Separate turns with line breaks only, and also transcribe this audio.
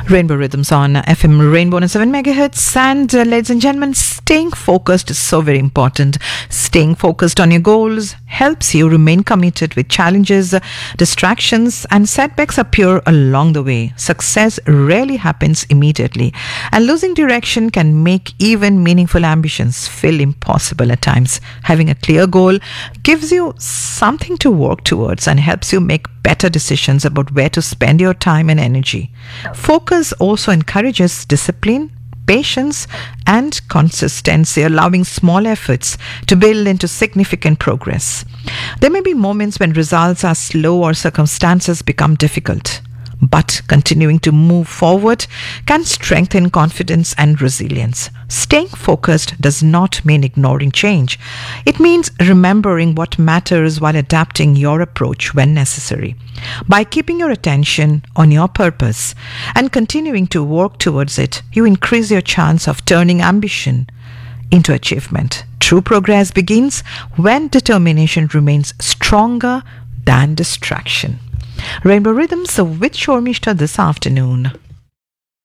Rainbow Rhythms on FM Rainbow on 7 megahertz. And ladies and gentlemen, staying focused is so very important. Staying focused on your goals helps you remain committed with challenges, distractions, and setbacks appear along the way. Success rarely happens immediately, and losing direction can make even meaningful ambitions feel impossible at times. Having a clear goal gives you something to work towards and helps you make better decisions about where to spend your time and energy. Focus also encourages discipline, patience, and consistency, allowing small efforts to build into significant progress. There may be moments when results are slow or circumstances become difficult, but continuing to move forward can strengthen confidence and resilience. Staying focused does not mean ignoring change. It means remembering what matters while adapting your approach when necessary. By keeping your attention on your purpose and continuing to work towards it, you increase your chance of turning ambition into achievement. True progress begins when determination remains stronger than distraction. Rainbow Rhythms with Shormishta this afternoon.